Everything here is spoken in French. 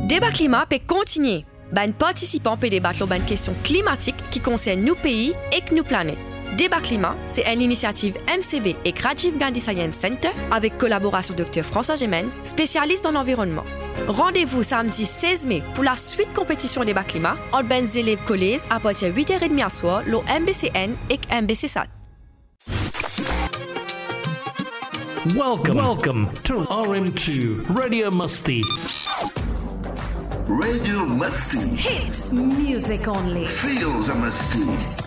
Débat climat peut continuer. Les participants peuvent débattre sur une question climatique qui concerne nos pays et nos planètes. Débat climat, c'est une initiative MCB et Rajiv Gandhi Science Center avec collaboration de Dr François Gemène, spécialiste dans l'environnement. Rendez-vous samedi 16 mai pour la suite compétition débat climat entre les élèves collèges à partir de 8h30 à soir, le MBCN et MBCSAT. Welcome to RM2 Radio Musty. Radio Musty. Hit music only. Feels a musty.